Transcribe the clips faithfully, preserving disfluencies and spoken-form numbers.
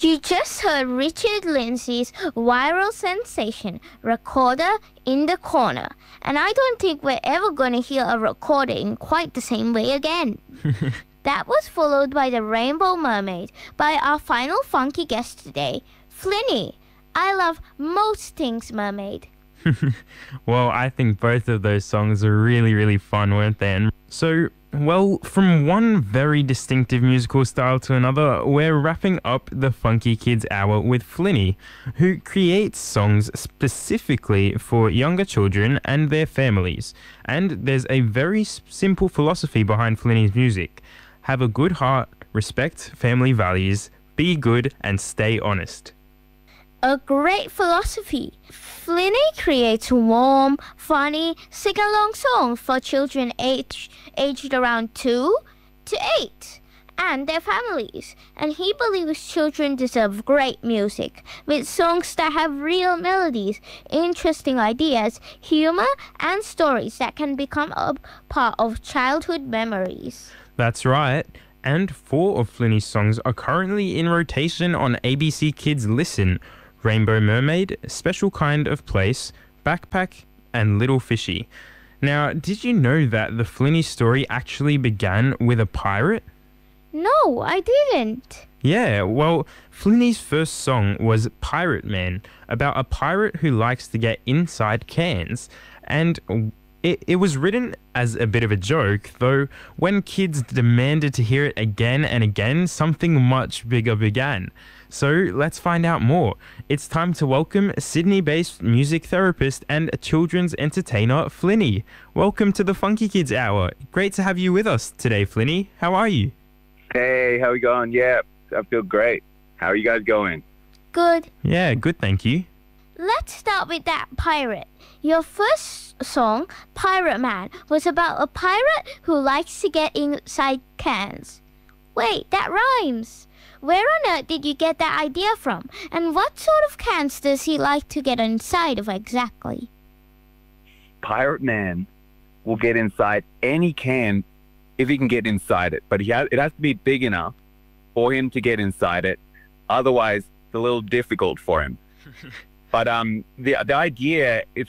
You just heard Richard Lindsay's viral sensation, Recorder in the Corner. And I don't think we're ever going to hear a recorder in quite the same way again. That was followed by The Rainbow Mermaid by our final funky guest today, Flinny. I love most things mermaid. Well, I think both of those songs are really, really fun, weren't they? And so, well, from one very distinctive musical style to another, we're wrapping up the Funky Kids Hour with Flinny, who creates songs specifically for younger children and their families. And there's a very simple philosophy behind Flinny's music. Have a good heart, respect family values, be good, and stay honest. A great philosophy. Flinny creates warm, funny, sing-along songs for children age, aged around two to eight and their families. And he believes children deserve great music with songs that have real melodies, interesting ideas, humor, and stories that can become a part of childhood memories. That's right. And four of Flinny's songs are currently in rotation on A B C Kids Listen: Rainbow Mermaid, Special Kind of Place, Backpack, and Little Fishy. Now, did you know that the Flinny story actually began with a pirate? No, I didn't. Yeah, well, Flinny's first song was Pirate Man, about a pirate who likes to get inside cans. And it, it was written as a bit of a joke, though when kids demanded to hear it again and again, something much bigger began. So let's find out more. It's time to welcome Sydney-based music therapist and children's entertainer, Flinny. Welcome to the Funky Kids Hour. Great to have you with us today, Flinny. How are you? Hey, how are we going? Yeah, I feel great. How are you guys going? Good. Yeah, good, thank you. Let's start with that pirate. Your first song, Pirate Man, was about a pirate who likes to get inside cans. Wait, that rhymes. Where on earth did you get that idea from? And what sort of cans does he like to get inside of exactly? Pirate Man will get inside any can if he can get inside it. But he has, it has to be big enough for him to get inside it. Otherwise, it's a little difficult for him. But um, the the idea is,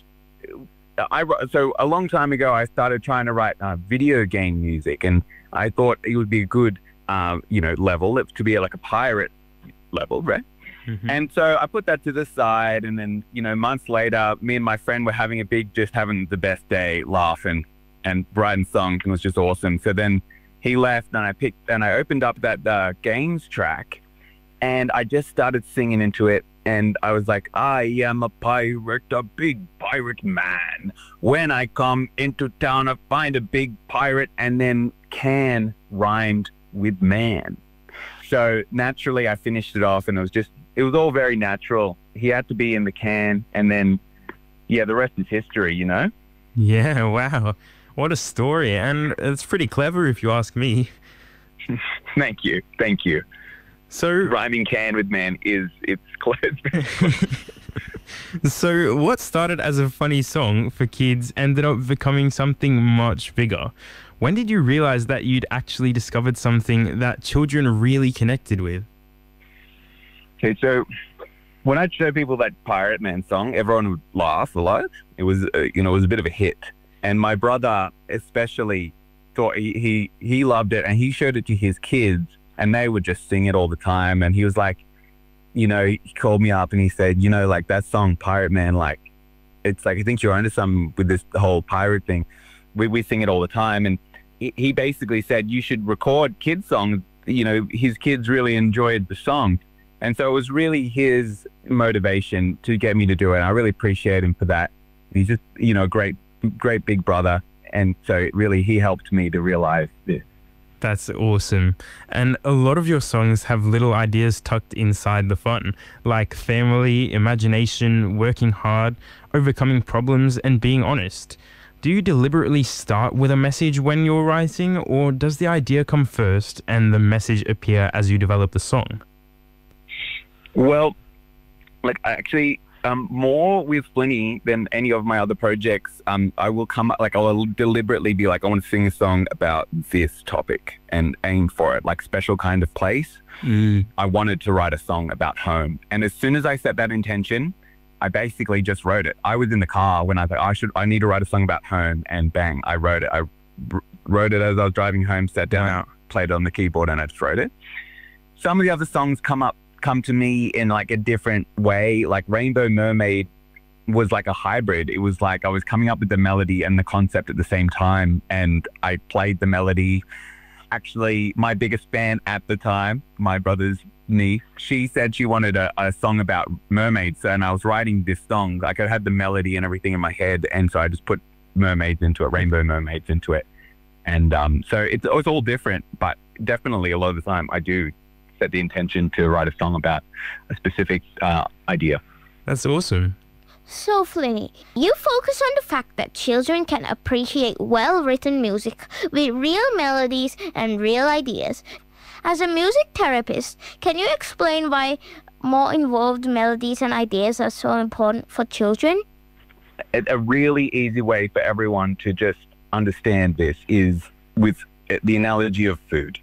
I so a long time ago, I started trying to write uh, video game music, and I thought it would be a good Uh, you know, level to be like a pirate level, right? Mm-hmm. And so I put that to the side, and then, you know, months later, me and my friend were having a big, just having the best day, laughing and writing songs, and it was just awesome. So then he left, and I picked, and I opened up that uh, games track, and I just started singing into it, and I was like, I am a pirate, a big pirate man. When I come into town, I find a big pirate, and then can rhymed with man. So naturally I finished it off, and it was just, it was all very natural. He had to be in the can, and then, yeah, the rest is history, you know? Yeah, wow. What a story. And it's pretty clever if you ask me. Thank you. Thank you. So rhyming can with man is, it's clever. So what started as a funny song for kids ended up becoming something much bigger. When did you realize that you'd actually discovered something that children really connected with? Okay, so when I show people that Pirate Man song, everyone would laugh a lot. It was, uh, you know, it was a bit of a hit. And my brother especially thought he, he, he loved it, and he showed it to his kids, and they would just sing it all the time. And he was like, you know, he called me up and he said, you know, like that song Pirate Man, like, it's like, I think you're onto something with this whole pirate thing. We, we sing it all the time. And he, he basically said you should record kids songs. You know, his kids really enjoyed the song. And so it was really his motivation to get me to do it. I really appreciate him for that. He's just, you know, a great, great big brother. And so really he helped me to realize this. That's awesome. And a lot of your songs have little ideas tucked inside the fun, like family, imagination, working hard, overcoming problems, and being honest. Do you deliberately start with a message when you're writing, or does the idea come first and the message appear as you develop the song? Well, like actually, Um, more with Flinny than any of my other projects. Um, I will come up, like, I'll deliberately be like, I want to sing a song about this topic and aim for it, like special kind of place. Mm. I wanted to write a song about home. And as soon as I set that intention, I basically just wrote it. I was in the car when I thought I should, I need to write a song about home, and bang, I wrote it. I r- wrote it as I was driving home, sat down, Wow. played it on the keyboard, and I just wrote it. Some of the other songs come up, come to me in like a different way. Like Rainbow Mermaid was like a hybrid. It was like I was coming up with the melody and the concept at the same time, and I played the melody. Actually, my biggest fan at the time, my brother's niece, she said she wanted a, a song about mermaids, and I was writing this song. Like I had the melody and everything in my head, and so I just put mermaids into it, rainbow mermaids into it. And um, so it's, it's all different, but definitely a lot of the time I do set the intention to write a song about a specific uh, idea. That's awesome. So, Flinny, you focus on the fact that children can appreciate well-written music with real melodies and real ideas. As a music therapist, can you explain why more involved melodies and ideas are so important for children? A, a really easy way for everyone to just understand this is with the analogy of food.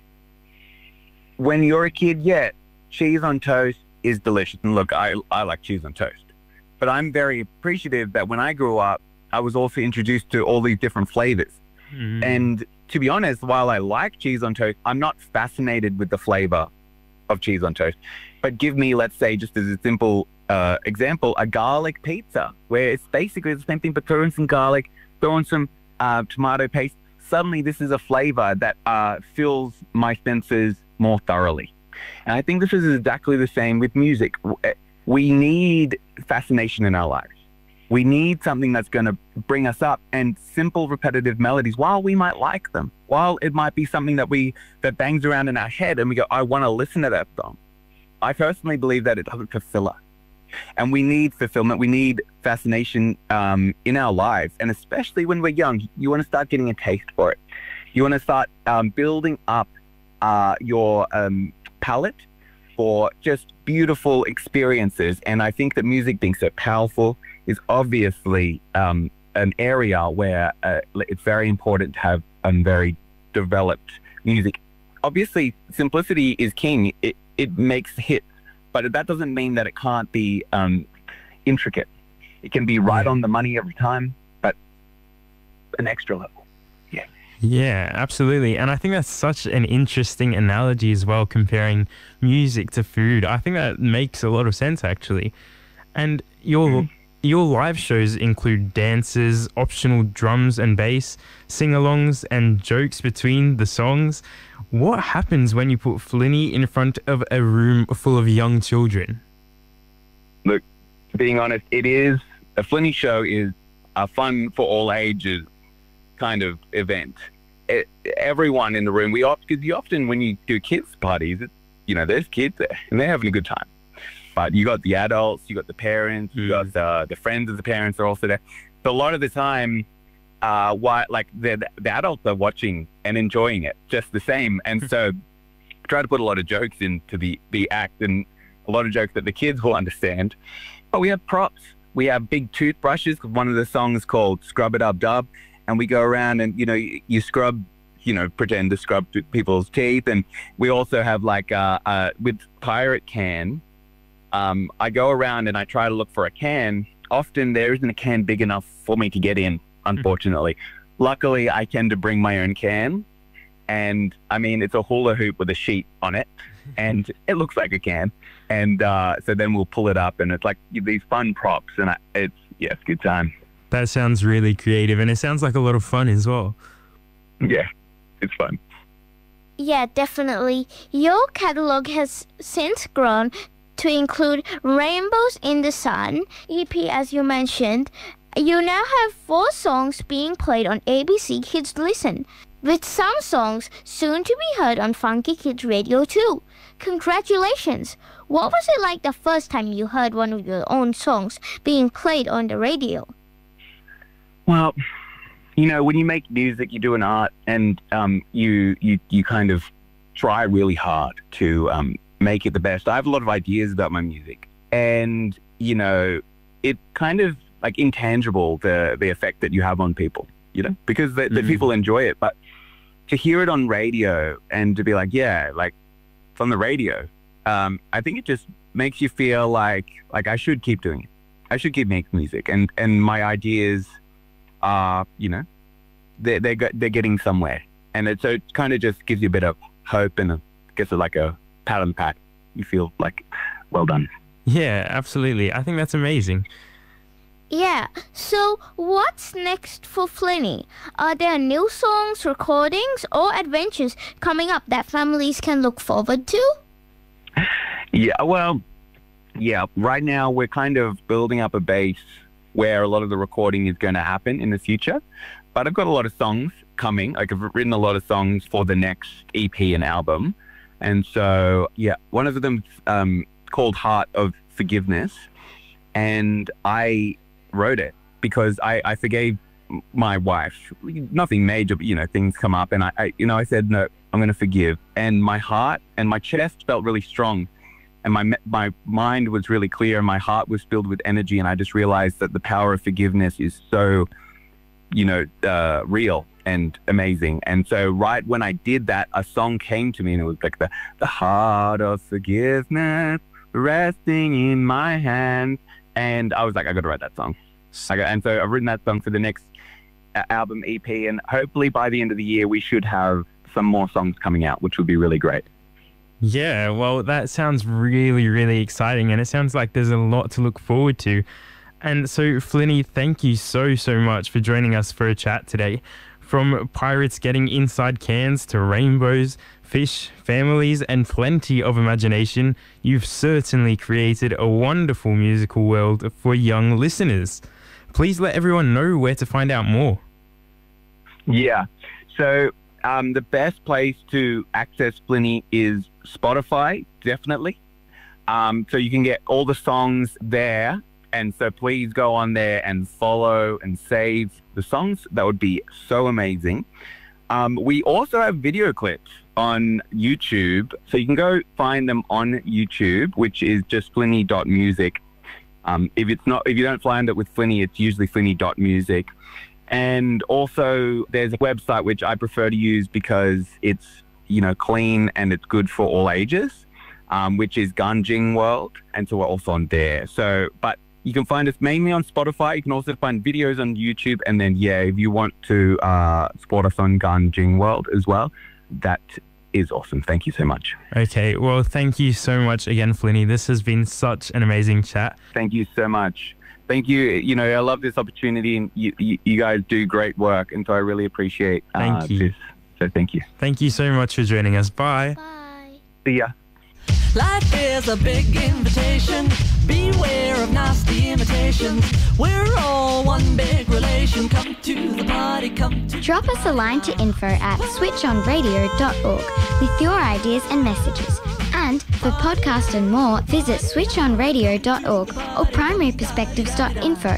When you're a kid, yeah, cheese on toast is delicious. And look, I, I like cheese on toast. But I'm very appreciative that when I grew up, I was also introduced to all these different flavors. Mm. And to be honest, while I like cheese on toast, I'm not fascinated with the flavor of cheese on toast. But give me, let's say, just as a simple uh, example, a garlic pizza, where it's basically the same thing, but throw in some garlic, throw in some uh, tomato paste. Suddenly, this is a flavor that uh, fills my senses more thoroughly. And I think this is exactly the same with music. We need fascination in our lives. We need something that's going to bring us up, and simple repetitive melodies, while we might like them, while it might be something that we that bangs around in our head and we go, I want to listen to that song. I personally believe that it doesn't fulfill us. And we need fulfillment. We need fascination um, in our lives. And especially when we're young, you want to start getting a taste for it. You want to start um, building up uh, your um, palette for just beautiful experiences. And I think that music being so powerful is obviously um, an area where uh, it's very important to have a very developed music. Obviously, simplicity is king. It, it makes hits, but that doesn't mean that it can't be um, intricate. It can be right on the money every time, but an extra level. Yeah. Yeah, absolutely. And I think that's such an interesting analogy as well, comparing music to food. I think that makes a lot of sense, actually. And your mm. your live shows include dances, optional drums and bass, sing-alongs, and jokes between the songs. What happens when you put Flinny in front of a room full of young children? Look, being honest, it is, a Flinny show is a fun for all ages kind of event. It, everyone in the room, we opt, because you often, when you do kids parties, it, you know, there's kids there and they're having a good time. But you got the adults, you got the parents, you got the, the friends of the parents are also there. So a lot of the time, uh, why, like the, the adults are watching and enjoying it just the same. And so try to put a lot of jokes into the, the act, and a lot of jokes that the kids will understand. But we have props. We have big toothbrushes. One of the songs called Scrub It Up Dub. And we go around and, you know, you, you scrub, you know, pretend to scrub people's teeth. And we also have like, uh, uh, with Pirate Can, um, I go around and I try to look for a can. Often there isn't a can big enough for me to get in, unfortunately. Luckily, I tend to bring my own can. And I mean, it's a hula hoop with a sheet on it. And it looks like a can. And uh, so then we'll pull it up, and it's like these fun props. And I, it's, yeah, it's a good time. That sounds really creative, and it sounds like a lot of fun as well. Yeah, it's fun. Yeah, definitely. Your catalog has since grown to include Rainbows in the Sun, E P as you mentioned. You now have four songs being played on A B C Kids Listen, with some songs soon to be heard on Funky Kids Radio too. Congratulations! What was it like the first time you heard one of your own songs being played on the radio? Well, you know, when you make music, you do an art, and um, you, you you kind of try really hard to um, make it the best. I have a lot of ideas about my music, and, you know, it kind of like intangible, the the effect that you have on people, you know, because the, the Mm. people enjoy it. But to hear it on radio and to be like, yeah, like it's on the radio, um, I think it just makes you feel like like I should keep doing it. I should keep making music, and and my ideas are, you know, they're they're, go- they're getting somewhere, and it, so it kind of just gives you a bit of hope and a, I guess like a pat on the back. You feel like, well done. Yeah, absolutely. I think that's amazing. Yeah, so what's next for Flinny? Are there new songs, recordings, or adventures coming up that families can look forward to? Yeah, well, yeah, right now we're kind of building up a base where a lot of the recording is going to happen in the future. But I've got a lot of songs coming. Like I've written a lot of songs for the next E P and album. And so, yeah, one of them um, called Heart of Forgiveness. And I wrote it because I, I forgave my wife. Nothing major, but, you know, things come up. And I, I you know, I said, no, I'm going to forgive. And my heart and my chest felt really strong. And my my mind was really clear. And my heart was filled with energy. And I just realized that the power of forgiveness is so, you know, uh, real and amazing. And so right when I did that, a song came to me, and it was like the, the heart of forgiveness resting in my hand. And I was like, I got to write that song. I got, and so I've written that song for the next uh, album E P. And hopefully by the end of the year, we should have some more songs coming out, which would be really great. Yeah, well, that sounds really, really exciting, and it sounds like there's a lot to look forward to. And so, Flinny, thank you so, so much for joining us for a chat today. From pirates getting inside cans to rainbows, fish, families, and plenty of imagination, you've certainly created a wonderful musical world for young listeners. Please let everyone know where to find out more. Yeah. So um, the best place to access Flinny is Spotify, definitely. Um, so you can get all the songs there. And so please go on there and follow and save the songs. That would be so amazing. Um, we also have video clips on YouTube. So you can go find them on YouTube, which is just flinny dot music. Um, if it's not, if you don't find it with Flinny, it's usually flinny dot music. And also there's a website which I prefer to use because it's, you know, clean and it's good for all ages, um, which is Ganjing World. And so we're also on there. So, but you can find us mainly on Spotify. You can also find videos on YouTube. And then, yeah, if you want to uh, support us on Ganjing World as well, that is awesome. Thank you so much. Okay, well, thank you so much again, Flinny. This has been such an amazing chat. Thank you so much. Thank you. You know, I love this opportunity, and you, you, you guys do great work. And so I really appreciate uh, Thank you. this. So thank you. Thank you so much for joining us. Bye. Bye. See ya. Life is a big invitation. Beware of nasty imitations. We're all one big relation. Come to the party, come to... Drop us a line to info at switch on radio dot org with your ideas and messages. And for podcasts and more, visit switch on radio dot org or primary perspectives dot info.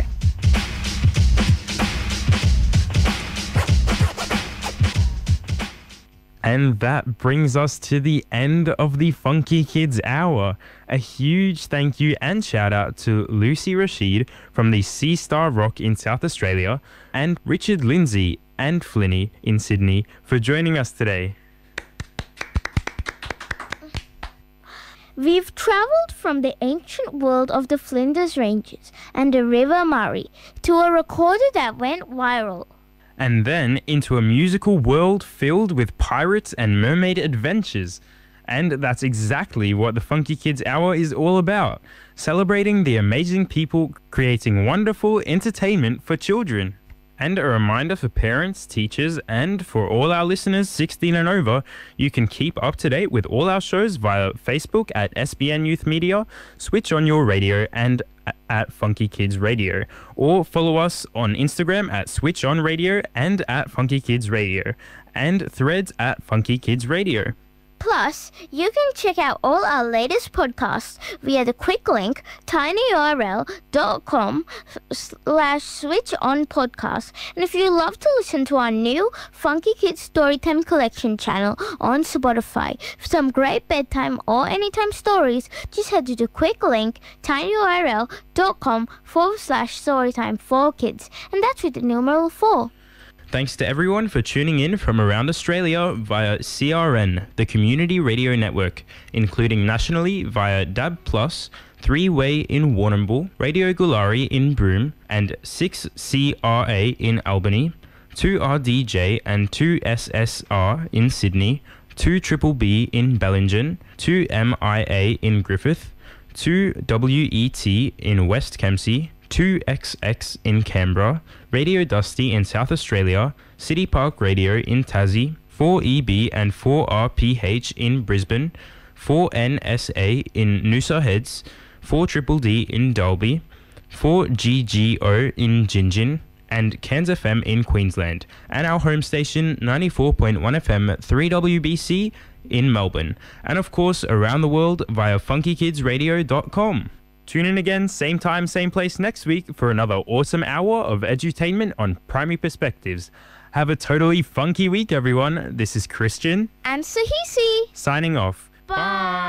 And that brings us to the end of the Funky Kids Hour. A huge thank you and shout out to Lucy Rashid from the Sea Star Rock in South Australia and Richard Lindsay and Flinny in Sydney for joining us today. We've travelled from the ancient world of the Flinders Ranges and the River Murray to a recorder that went viral. And then into a musical world filled with pirates and mermaid adventures. And that's exactly what the Funky Kids Hour is all about, celebrating the amazing people creating wonderful entertainment for children. And a reminder for parents, teachers, and for all our listeners sixteen and over, you can keep up to date with all our shows via Facebook at S B N Youth Media, Switch on Your Radio, and at Funky Kids Radio, or follow us on Instagram at Switch On Radio and at Funky Kids Radio, and Threads at Funky Kids Radio. Plus, you can check out all our latest podcasts via the quick link tinyurl.com slash switch on podcast. And if you love to listen to our new Funky Kids Storytime Collection channel on Spotify for some great bedtime or anytime stories, just head to the quick link tinyurl.com forward slash storytime for kids. And that's with the numeral four. Thanks to everyone for tuning in from around Australia via C R N, the Community Radio Network, including nationally via D A B plus, three way in Warrnambool, Radio Gulari in Broome, and six C R A in Albany, two R D J and two S S R in Sydney, two Triple B in Bellingen, two M I A in Griffith, two W E T in West Kempsey, two X X in Canberra, Radio Dusty in South Australia, City Park Radio in Tassie, four E B and four R P H in Brisbane, four N S A in Noosa Heads, four Triple D in Dalby, four G G O in Gingin, and Cairns F M in Queensland, and our home station ninety-four point one F M three W B C in Melbourne, and of course around the world via funky kids radio dot com. Tune in again, same time, same place next week for another awesome hour of edutainment on Primary Perspectives. Have a totally funky week, everyone. This is Christian And Sahisi. signing off. Bye.